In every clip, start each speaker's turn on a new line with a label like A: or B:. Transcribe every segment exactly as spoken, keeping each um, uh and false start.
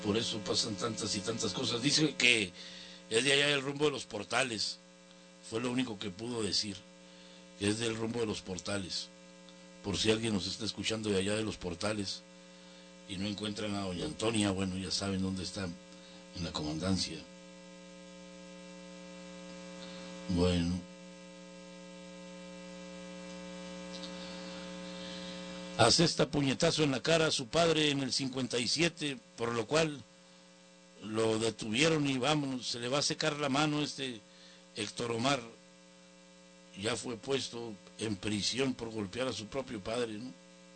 A: Por eso pasan tantas y tantas cosas. Dice que es de allá del rumbo de los Portales. Fue lo único que pudo decir, que es del rumbo de los Portales. Por si alguien nos está escuchando de allá de los Portales y no encuentran a doña Antonia, bueno, ya saben dónde está, en la comandancia. Bueno. Asesta puñetazo en la cara a su padre en el cincuenta y siete, por lo cual lo detuvieron y vamos, se le va a secar la mano este Héctor Omar. Ya fue puesto en prisión por golpear a su propio padre, ¿no?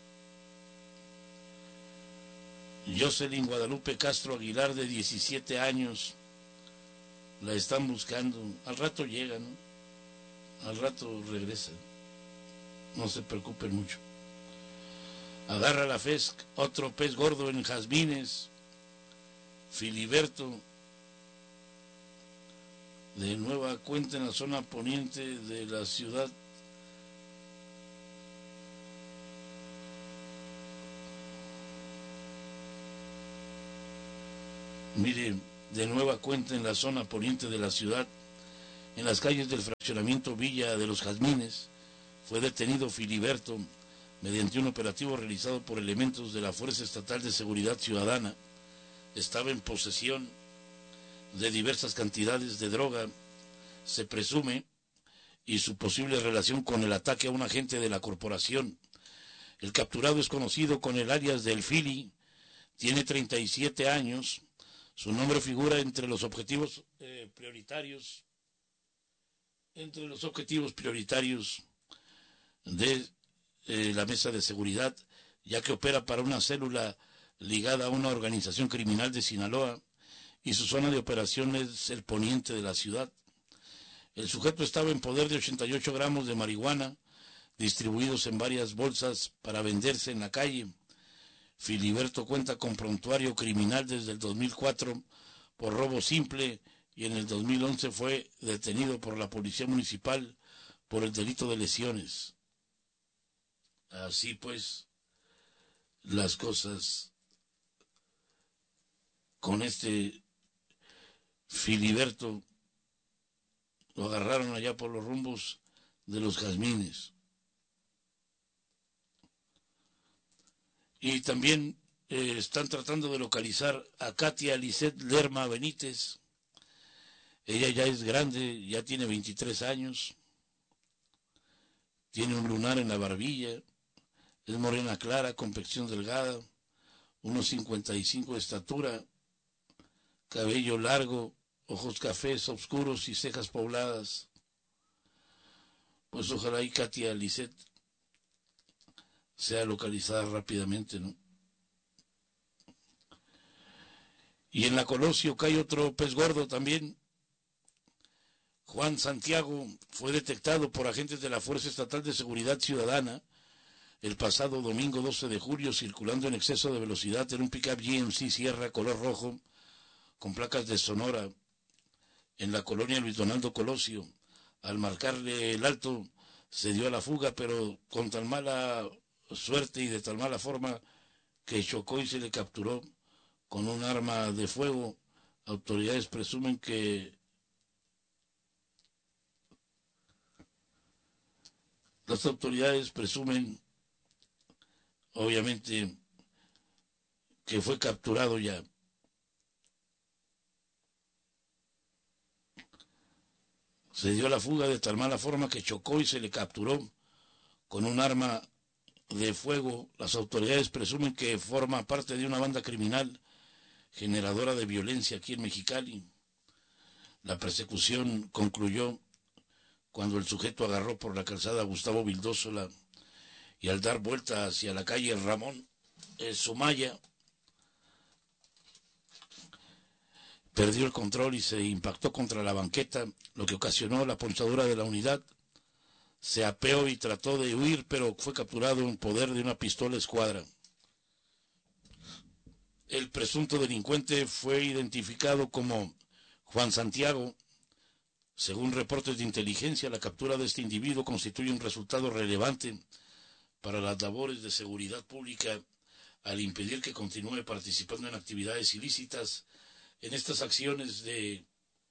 A: Jocelyn Guadalupe Castro Aguilar, de diecisiete años, la están buscando. Al rato llega, ¿no? Al rato regresa. No se preocupen mucho. Agarra la F E S C, otro pez gordo en Jazmines. Filiberto, de nueva cuenta en la zona poniente de la ciudad. Mire, de nueva cuenta en la zona poniente de la ciudad, en las calles del fraccionamiento Villa de los Jazmines, fue detenido Filiberto mediante un operativo realizado por elementos de la Fuerza Estatal de Seguridad Ciudadana. Estaba en posesión de diversas cantidades de droga, se presume, y su posible relación con el ataque a un agente de la corporación. El capturado es conocido con el alias del Fili, tiene treinta y siete años, su nombre figura entre los objetivos eh, prioritarios, entre los objetivos prioritarios de eh, la mesa de seguridad, ya que opera para una célula ligada a una organización criminal de Sinaloa, y su zona de operación es el poniente de la ciudad. El sujeto estaba en poder de ochenta y ocho gramos de marihuana, distribuidos en varias bolsas para venderse en la calle. Filiberto cuenta con prontuario criminal desde el dos mil cuatro por robo simple, y en el dos mil once fue detenido por la Policía Municipal por el delito de lesiones. Así pues, las cosas con este Filiberto. Lo agarraron allá por los rumbos de los Jazmines. Y también eh, están tratando de localizar a Katia Lisset Lerma Benítez. Ella ya es grande, ya tiene veintitrés años. Tiene un lunar en la barbilla. Es morena clara, complexión delgada, unos cincuenta y cinco de estatura, cabello largo, ojos cafés oscuros y cejas pobladas. Pues ojalá y Katia Lisset sea localizada rápidamente, ¿no? Y en la Colosio cae otro pez gordo también. Juan Santiago fue detectado por agentes de la Fuerza Estatal de Seguridad Ciudadana el pasado domingo doce de julio circulando en exceso de velocidad en un pick-up G M C Sierra color rojo con placas de Sonora en la colonia Luis Donaldo Colosio. Al marcarle el alto se dio a la fuga, pero con tan mala suerte y de tan mala forma que chocó y se le capturó con un arma de fuego. Autoridades presumen que las autoridades presumen obviamente que fue capturado ya. Se dio a la fuga de tal mala forma que chocó y se le capturó con un arma de fuego. Las autoridades presumen que forma parte de una banda criminal generadora de violencia aquí en Mexicali. La persecución concluyó cuando el sujeto agarró por la calzada Gustavo Vildósola y al dar vuelta hacia la calle Ramón eh, Sumaya, perdió el control y se impactó contra la banqueta, lo que ocasionó la ponchadura de la unidad. Se apeó y trató de huir, pero fue capturado en poder de una pistola escuadra. El presunto delincuente fue identificado como Juan Santiago. Según reportes de inteligencia, la captura de este individuo constituye un resultado relevante para las labores de seguridad pública al impedir que continúe participando en actividades ilícitas. En estas acciones de,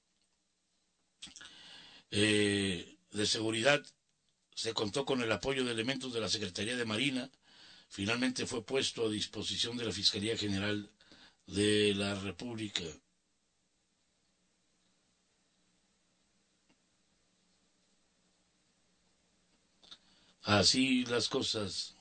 A: eh, de seguridad se contó con el apoyo de elementos de la Secretaría de Marina. Finalmente fue puesto a disposición de la Fiscalía General de la República. Así las cosas.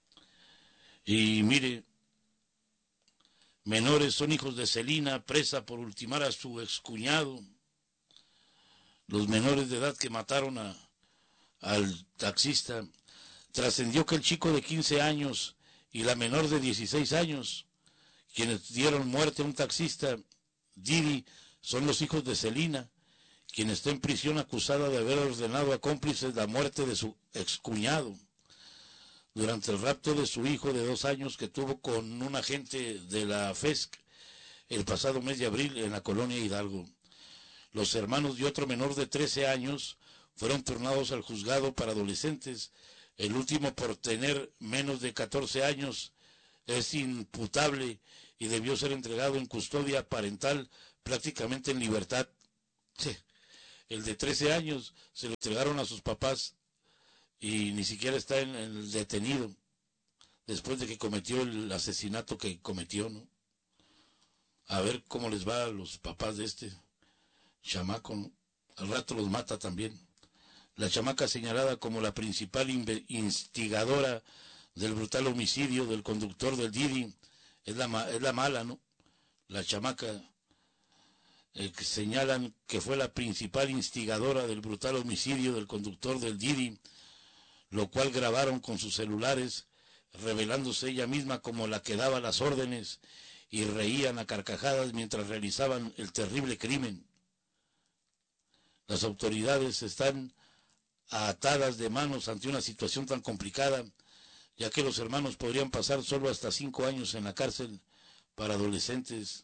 A: Y mire, menores son hijos de Celina, presa por ultimar a su excuñado. Los menores de edad que mataron a, al taxista. Trascendió que el chico de quince años y la menor de dieciséis años, quienes dieron muerte a un taxista, Didi, son los hijos de Celina, quien está en prisión acusada de haber ordenado a cómplices la muerte de su excuñado durante el rapto de su hijo de dos años que tuvo con un agente de la F E S C el pasado mes de abril en la colonia Hidalgo. Los hermanos de otro menor de trece años fueron turnados al juzgado para adolescentes. El último, por tener menos de catorce años, es imputable y debió ser entregado en custodia parental prácticamente en libertad. Sí. El de trece años se lo entregaron a sus papás y ni siquiera está en el detenido después de que cometió el asesinato que cometió, ¿no? A ver cómo les va a los papás de este chamaco, ¿no? Al rato los mata también. La chamaca señalada como la principal instigadora del brutal homicidio del conductor del Didi es la, es la mala, ¿no? La chamaca eh, que señalan que fue la principal instigadora del brutal homicidio del conductor del Didi, lo cual grabaron con sus celulares, revelándose ella misma como la que daba las órdenes, y reían a carcajadas mientras realizaban el terrible crimen. Las autoridades están atadas de manos ante una situación tan complicada, ya que los hermanos podrían pasar solo hasta cinco años en la cárcel para adolescentes,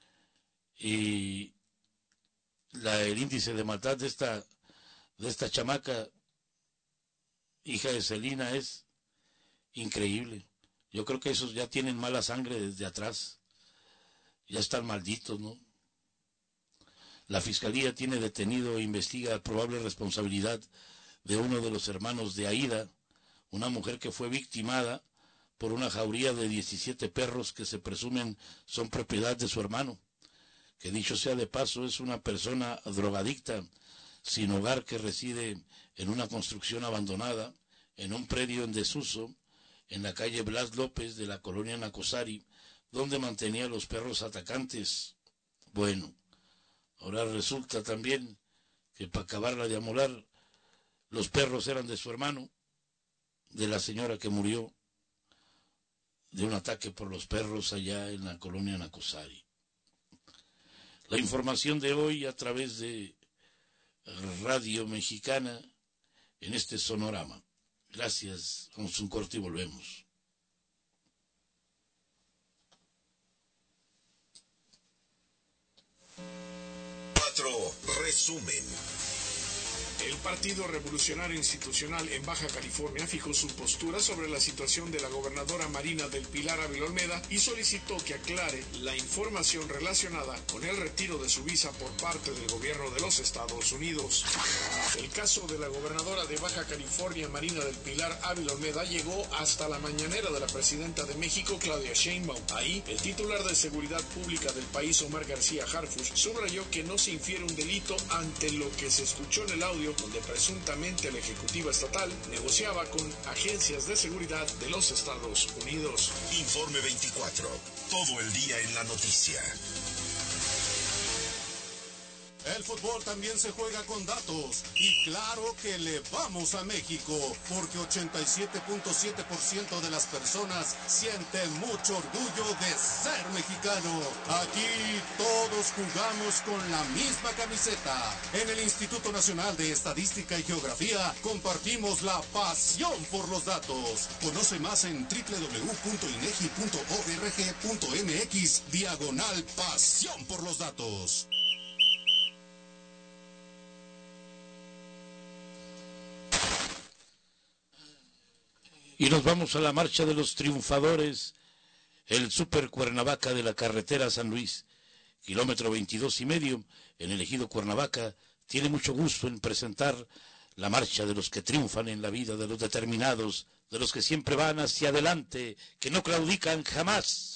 A: y la, el índice de maldad de esta, de esta chamaca, hija de Celina, es increíble. Yo creo que esos ya tienen mala sangre desde atrás, ya están malditos, ¿no? La fiscalía tiene detenido e investiga probable responsabilidad de uno de los hermanos de Aida, una mujer que fue victimada por una jauría de diecisiete perros que se presumen son propiedad de su hermano, que dicho sea de paso es una persona drogadicta, sin hogar, que reside en una construcción abandonada, en un predio en desuso, en la calle Blas López de la colonia Nacosari, donde mantenía los perros atacantes. Bueno, ahora resulta también que para acabarla de amolar, los perros eran de su hermano, de la señora que murió de un ataque por los perros allá en la colonia Nacosari. La información de hoy a través de Radio Mexicana en este sonorama. Gracias, vamos a un corte y volvemos.
B: Resumen.
C: El Partido Revolucionario Institucional en Baja California fijó su postura sobre la situación de la gobernadora Marina del Pilar Ávila Olmeda y solicitó que aclare la información relacionada con el retiro de su visa por parte del gobierno de los Estados Unidos. El caso de la gobernadora de Baja California Marina del Pilar Ávila Olmeda llegó hasta la mañanera de la presidenta de México, Claudia Sheinbaum. Ahí, el titular de Seguridad Pública del país, Omar García Harfuch, subrayó que no se infiere un delito ante lo que se escuchó en el audio, donde presuntamente la Ejecutiva Estatal negociaba con agencias de seguridad de los Estados Unidos.
B: Informe veinticuatro. Todo el día en la noticia.
D: El fútbol también se juega con datos, y claro que le vamos a México, porque ochenta y siete punto siete por ciento de las personas sienten mucho orgullo de ser mexicano. Aquí todos jugamos con la misma camiseta. En el Instituto Nacional de Estadística y Geografía compartimos la pasión por los datos. Conoce más en doble u doble u doble u punto inegi punto org punto mx diagonal pasión por los datos.
A: Y nos vamos a la marcha de los triunfadores El Super Cuernavaca de la carretera San Luis, kilómetro veintidós y medio, en el ejido Cuernavaca, tiene mucho gusto en presentar la marcha de los que triunfan en la vida, de los determinados, de los que siempre van hacia adelante, que no claudican jamás.